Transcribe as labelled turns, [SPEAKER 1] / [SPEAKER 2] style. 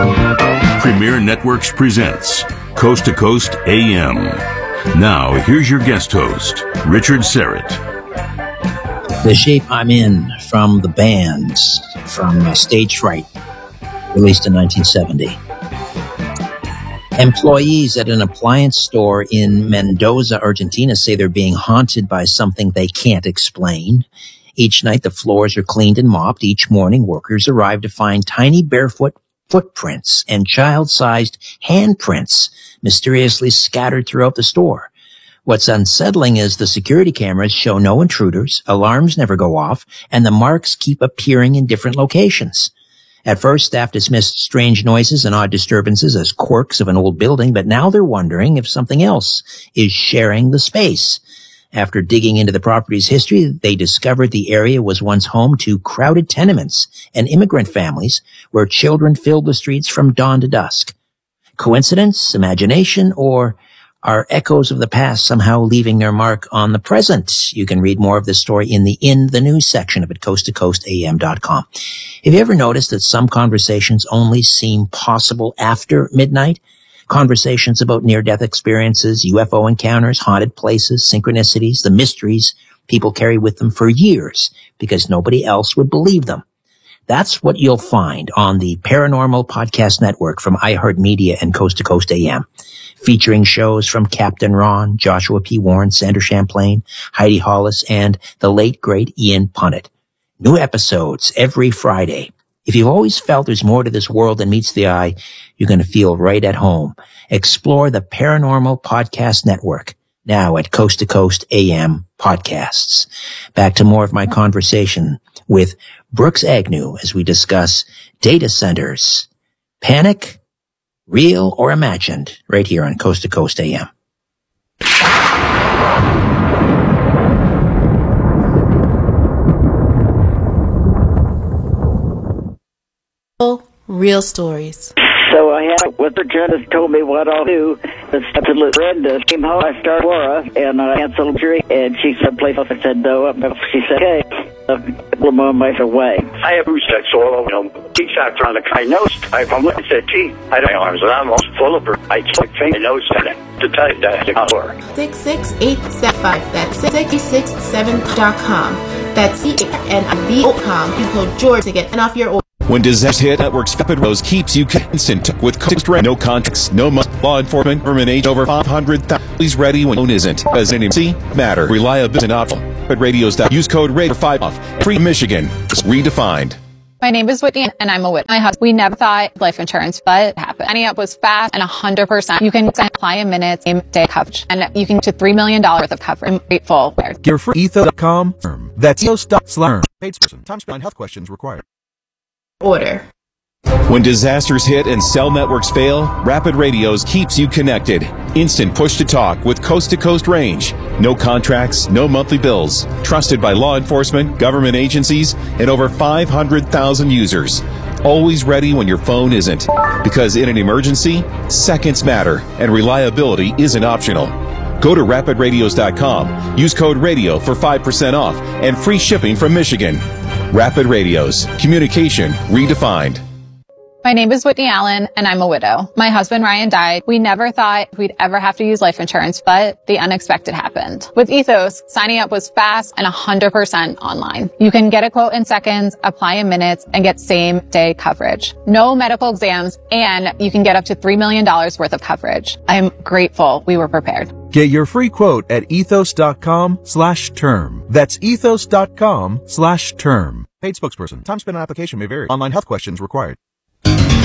[SPEAKER 1] Premier Networks presents Coast to Coast AM. Now, here's your guest host, Richard Serrett.
[SPEAKER 2] The Shape I'm In from the band from Stage Fright, released in 1970. Employees at an appliance store in Mendoza, Argentina say they're being haunted by something they can't explain. Each night the floors are cleaned and mopped. Each morning workers arrive to find tiny barefoot footprints and child-sized handprints mysteriously scattered throughout the store. What's unsettling is the security cameras show no intruders, alarms never go off, and the marks keep appearing in different locations. At first, staff dismissed strange noises and odd disturbances as quirks of an old building, but now they're wondering if something else is sharing the space. After digging into the property's history, they discovered the area was once home to crowded tenements and immigrant families where children filled the streets from dawn to dusk. Coincidence, imagination, or are echoes of the past somehow leaving their mark on the present? You can read more of this story in the news section of it, coasttocoastam.com. Have you ever noticed that some conversations only seem possible after midnight? Conversations about near-death experiences, UFO encounters, haunted places, synchronicities, the mysteries people carry with them for years because nobody else would believe them. That's what you'll find on the Paranormal Podcast Network from iHeartMedia and Coast to Coast AM, featuring shows from Captain Ron, Joshua P. Warren, Sandra Champlain, Heidi Hollis, and the late, great Ian Punnett. New episodes every Friday. If you've always felt there's more to this world than meets the eye, you're going to feel right at home. Explore the Paranormal Podcast Network, now at Coast to Coast AM Podcasts. Back to more of my conversation with Brooks Agnew as we discuss data centers. Panic, real or imagined, right here on Coast to Coast AM.
[SPEAKER 3] Real stories.
[SPEAKER 4] So I had what the judge told me what I'll do. It's to Brenda came home. I started Laura and I canceled surgery, and she said, "Place." I said no. She said, "Okay." A months away.
[SPEAKER 5] I have bruised that soil, T factor on the I know. I said, "Gee, I don't know." And I'm almost full of her. I took my nose to tell you that the color.
[SPEAKER 3] 66875. That's 667.com. That's CNV.com. You call George to get off your order.
[SPEAKER 6] When disaster hit, Networks Rapid Rose keeps you constant with Coast Rate. No contracts, no money. Law enforcement, government age over 500,000. Please ready when phone isn't. As an MC, matter, reliability, and optional. But radios that use code RADIO for 5 off. Free Michigan is redefined.
[SPEAKER 7] My name is Whitney, and I'm a widow. My husband, we never thought life insurance, but it happened. Signing up was fast and 100%. You can apply in minutes, same day coverage, and you can get to $3 million worth of coverage. I'm grateful.
[SPEAKER 8] Get your free ethos.com. That's ethos.com. Paid person. Time spent on health questions required.
[SPEAKER 3] Order.
[SPEAKER 6] When disasters hit and cell networks fail, Rapid Radios keeps you connected. Instant push-to-talk with coast-to-coast range. No contracts, no monthly bills. Trusted by law enforcement, government agencies, and over 500,000 users. Always ready when your phone isn't. Because in an emergency, seconds matter, and reliability isn't optional. Go to rapidradios.com. Use code RADIO for 5% off and free shipping from Michigan. Rapid Radios. Communication redefined.
[SPEAKER 7] My name is Whitney Allen, and I'm a widow. My husband, Ryan, died. We never thought we'd ever have to use life insurance, but the unexpected happened. With Ethos, signing up was fast and 100% online. You can get a quote in seconds, apply in minutes, and get same-day coverage. No medical exams, and you can get up to $3 million worth of coverage. I am grateful we were prepared.
[SPEAKER 8] Get your free quote at ethos.com/term. That's ethos.com/term. Paid spokesperson. Time spent on application may vary. Online health questions required.